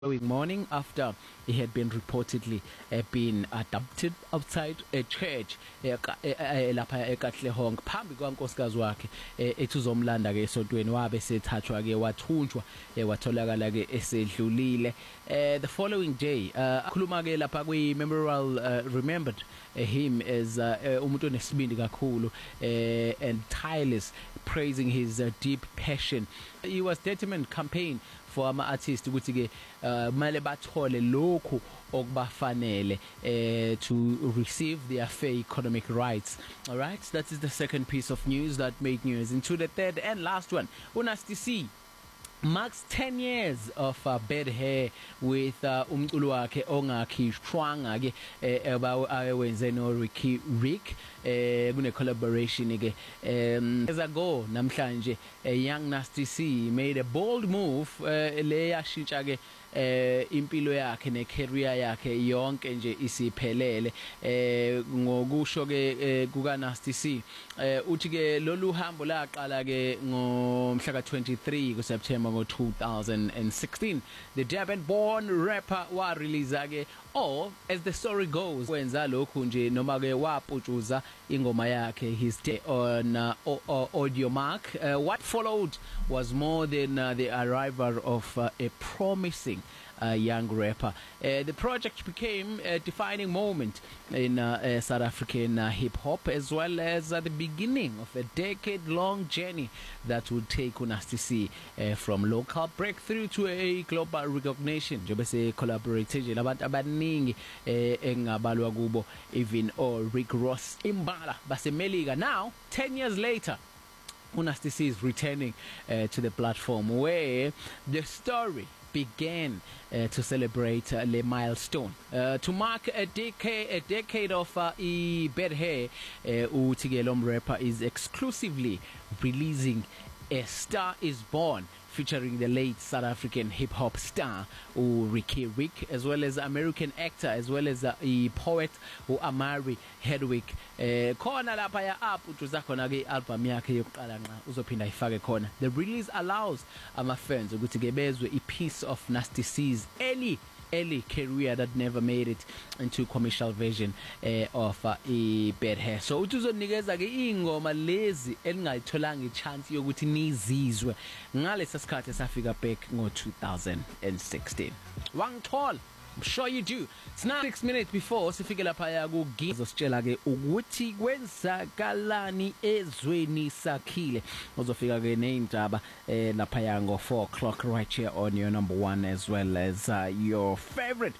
following morning after he had been reportedly been adopted outside a church lapha eKatlehong phambi kwankosikazi wakhe ethuzomlanda ke esontweni wabe sethathwa ke wathunjwa watholakala ke esedlulile the following day khuluma ke lapha kwi memorial remembered him as umuntu onesibindi kakhulu and tireless, praising his deep passion. He was determined campaign for ama-artists ukuthi ke male bathole lokhu okubafanele to receive their fair economic rights. All right, that is the second piece of news that made news. Into the third and last one, uNasty C marks 10 years of bad hair with umculo wakhe ongakhishwanga ke awenze no Ricky Rick kune collaboration ke as ago namhlanje young Nasty C made a bold move le yashintsha ke impilo yakhe ne career yakhe yonke nje isiphelele ngokusho ke kuka Nasty C uthi ke lolu hambo laqala ke ngomhla ka 23 ku September ngo 2016 the Durban born rapper wa release ke as the story goes wenza lokhu nje noma ke waputshuza ingoma yakhe his day on Audio Mark. What followed was more than the arrival of a promising young rapper. The project became a defining moment in South African hip hop, as well as the beginning of a decade-long journey that would take uNasty C from local breakthrough to a global recognition. Njengoba se collaborate nje nabantu abaningi engabalwa kubo even Rick Ross imbala basemelika. Now 10 years later, uNasty C is returning to the platform where the story began to celebrate le milestone to mark a decade of bad hair. Uthi ke lo rapper is exclusively releasing A Star Is Born, featuring the late South African hip hop star Ricky Rick, as well as American actor, as well as poet Amari Hedwig. Khona lapha ya up ujuza khona ke album yakhe yokuqala nqa uzophinda ifake khona. The release allows fans ukuthi ke bezwe a piece of Nasty C's early career that never made it into commercial version of bad hair. So uzonikeza ke ingoma lezi elingayitholanga ichance yokuthi nizizwe ngalesa sikhathi safika back ngo 2016. Wangithola, I'm sure you do. It's now 6 minutes before sifike lapha ya ku ngizositshela ke ukuthi kwenzakalani ezweni sakhile. Uzofika ke neindaba lapha ya ngo 4 o'clock right here on your number one, as well as your favorite